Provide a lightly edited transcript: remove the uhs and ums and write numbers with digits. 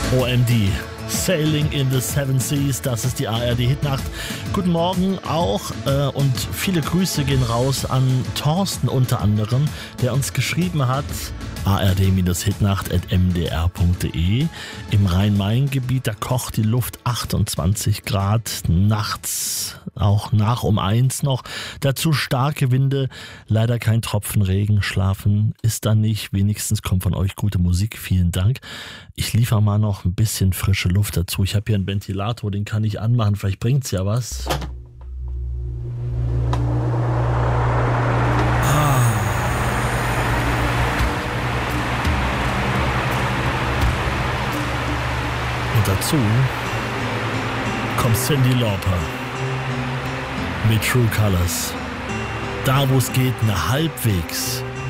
OMD. Sailing in the Seven Seas, das ist die ARD-Hitnacht. Guten Morgen auch und viele Grüße gehen raus an Thorsten unter anderem, der uns geschrieben hat, ard-hitnacht@mdr.de. Im Rhein-Main-Gebiet, da kocht die Luft 28 Grad, nachts auch nach um 1 noch. Dazu starke Winde, leider kein Tropfen Regen, schlafen ist da nicht. Wenigstens kommt von euch gute Musik, vielen Dank. Ich liefere mal noch ein bisschen frische Luft dazu. Ich habe hier einen Ventilator, den kann ich anmachen, vielleicht bringt's ja was. Und dazu kommt Cyndi Lauper mit True Colors. Da, wo es geht, eine halbwegs